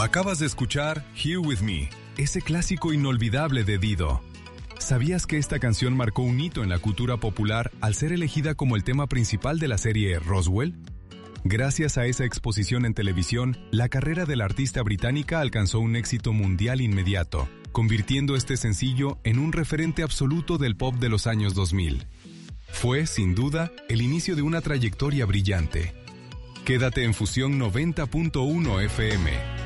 Acabas de escuchar Here With Me, ese clásico inolvidable de Dido. ¿Sabías que esta canción marcó un hito en la cultura popular al ser elegida como el tema principal de la serie Roswell? Gracias a esa exposición en televisión, la carrera de la artista británica alcanzó un éxito mundial inmediato, convirtiendo este sencillo en un referente absoluto del pop de los años 2000. Fue, sin duda, el inicio de una trayectoria brillante. Quédate en Fusión 90.1 FM.